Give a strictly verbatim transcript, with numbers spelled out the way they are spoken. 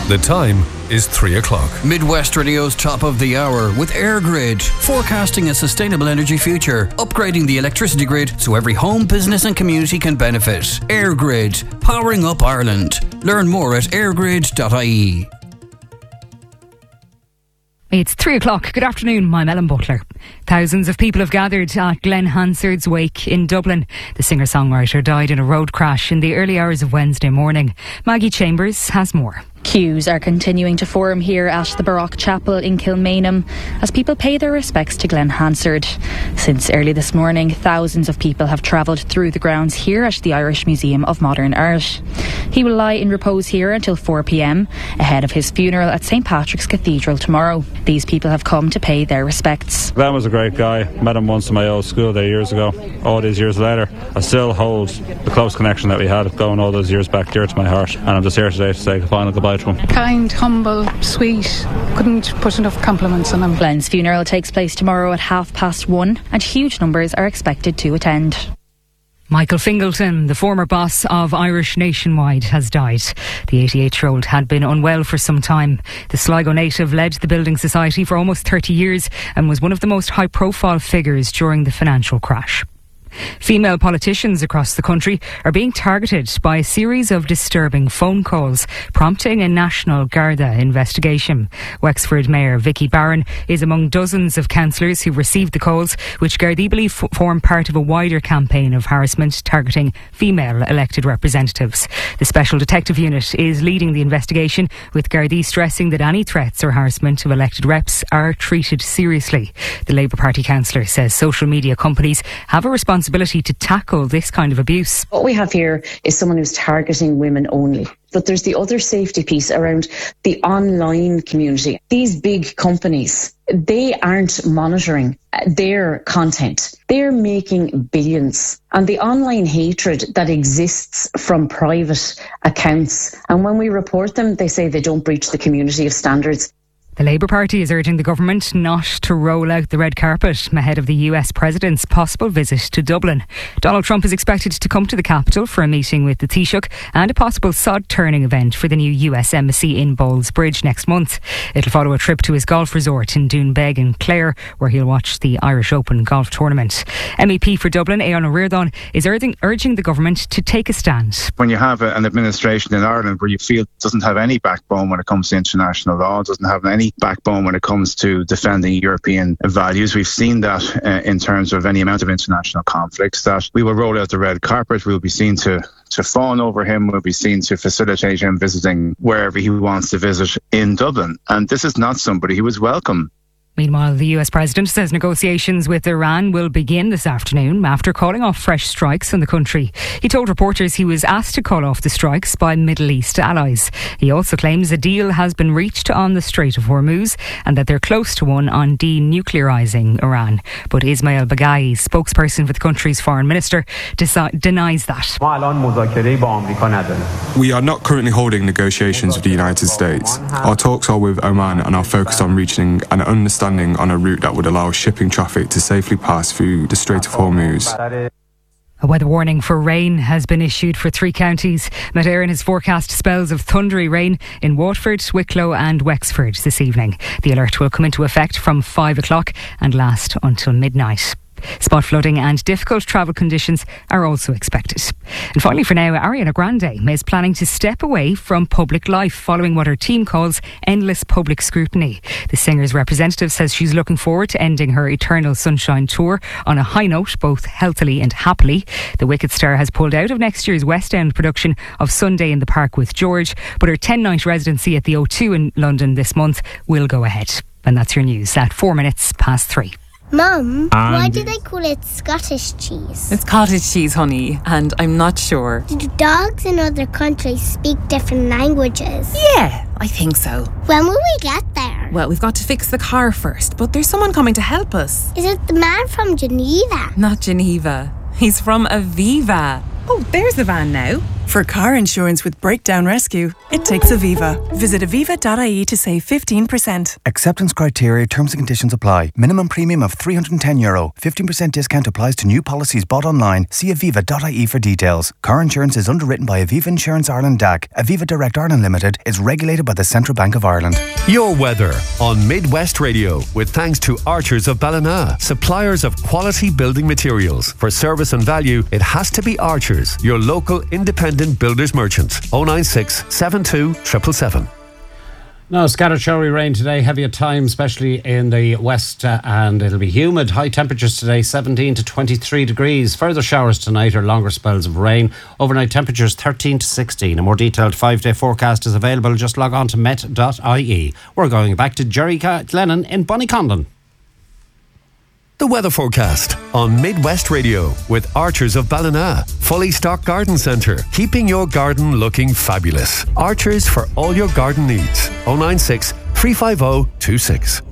The time is three o'clock. Midwest Radio's top of the hour with AirGrid, forecasting a sustainable energy future, upgrading the electricity grid so every home, business and community can benefit. AirGrid, powering up Ireland. Learn more at airgrid dot I E. It's three o'clock. Good afternoon, I'm Ellen Butler. Thousands of people have gathered at Glenn Hansard's wake in Dublin. The singer-songwriter died in a road crash in the early hours of Wednesday morning. Maggie Chambers has more. Queues are continuing to form here at the Baroque Chapel in Kilmainham as people pay their respects to Glenn Hansard. Since early this morning, thousands of people have travelled through the grounds here at the Irish Museum of Modern Art. He will lie in repose here until four p.m, ahead of his funeral at St Patrick's Cathedral tomorrow. These people have come to pay their respects. Glenn was a great guy. Met him once in my old school there years ago. All these years later, I still hold the close connection that we had going all those years back dear to my heart. And I'm just here today to say a final goodbye to him. Kind, humble, sweet. Couldn't put enough compliments on him. Glenn's funeral takes place tomorrow at half past one and huge numbers are expected to attend. Michael Fingleton, the former boss of Irish Nationwide, has died. The eighty-eight-year-old had been unwell for some time. The Sligo native led the Building Society for almost thirty years and was one of the most high-profile figures during the financial crash. Female politicians across the country are being targeted by a series of disturbing phone calls, prompting a National Garda investigation. Wexford Mayor Vicky Barron is among dozens of councillors who received the calls, which Gardaí believe f- form part of a wider campaign of harassment targeting female elected representatives. The Special Detective Unit is leading the investigation, with Gardaí stressing that any threats or harassment of elected reps are treated seriously. The Labour Party councillor says social media companies have a responsibility responsibility to tackle this kind of abuse. What we have here is someone who's targeting women only. But there's the other safety piece around the online community. These big companies, they aren't monitoring their content. They're making billions. And the online hatred that exists from private accounts, and when we report them, they say they don't breach the community of standards. The Labour Party is urging the government not to roll out the red carpet ahead of the U S President's possible visit to Dublin. Donald Trump is expected to come to the capital for a meeting with the Taoiseach and a possible sod-turning event for the new U S Embassy in Bowlesbridge next month. It'll follow a trip to his golf resort in Doonbeg in Clare, where he'll watch the Irish Open golf tournament. M E P for Dublin, Aodhán Ó Ríordáin, is urging, urging the government to take a stand. When you have a, an administration in Ireland where you feel it doesn't have any backbone when it comes to international law, doesn't have any backbone when it comes to defending European values. We've seen that uh, in terms of any amount of international conflicts, that we will roll out the red carpet. We'll be seen to, to fawn over him. We'll be seen to facilitate him visiting wherever he wants to visit in Dublin. And this is not somebody who is welcome. Meanwhile, the U S President says negotiations with Iran will begin this afternoon after calling off fresh strikes on the country. He told reporters he was asked to call off the strikes by Middle East allies. He also claims a deal has been reached on the Strait of Hormuz and that they're close to one on denuclearising Iran. But Ismail Baghai, spokesperson for the country's foreign minister, deci- denies that. We are not currently holding negotiations with the United States. Our talks are with Oman and are focused on reaching an understanding on a route that would allow shipping traffic to safely pass through the Strait of Hormuz. A weather warning for rain has been issued for three counties. Met Éireann has forecast spells of thundery rain in Waterford, Wicklow and Wexford this evening. The alert will come into effect from five o'clock and last until midnight. Spot flooding and difficult travel conditions are also expected. And finally for now, Ariana Grande is planning to step away from public life following what her team calls endless public scrutiny. The singer's representative says she's looking forward to ending her Eternal Sunshine tour on a high note, both healthily and happily. The Wicked star has pulled out of next year's West End production of Sunday in the Park with George, but her ten-night residency at the O two in London this month will go ahead. And that's your news at four minutes past three. Mum, why do they call it Scottish cheese? It's cottage cheese, honey, and I'm not sure. Do dogs in other countries speak different languages? Yeah, I think so. When will we get there? Well, we've got to fix the car first, but there's someone coming to help us. Is it the man from Geneva? Not Geneva. He's from Aviva. Oh, there's the van now. For car insurance with breakdown rescue, it takes Aviva. Visit aviva dot I E to save fifteen percent. Acceptance criteria, terms and conditions apply. Minimum premium of three hundred ten euro. fifteen percent discount applies to new policies bought online. See aviva dot I E for details. Car insurance is underwritten by Aviva Insurance Ireland D A C. Aviva Direct Ireland Limited is regulated by the Central Bank of Ireland. Your weather on Midwest Radio, with thanks to Archers of Ballina, suppliers of quality building materials. For service and value, it has to be Archers, your local independent builders merchant. oh nine six, seven two, seven seven seven. No, scattered showery rain today, heavy at times, especially in the west, uh, and it'll be humid. High temperatures today, seventeen to twenty-three degrees. Further showers tonight or longer spells of rain. Overnight temperatures thirteen to sixteen. A more detailed five-day forecast is available. Just log on to met dot I E. We're going back to Jerry Glennon in Bonnycondon. The weather forecast on Midwest Radio with Archers of Ballina. Fully stocked garden centre, keeping your garden looking fabulous. Archers for all your garden needs. oh nine six, three five oh, two six.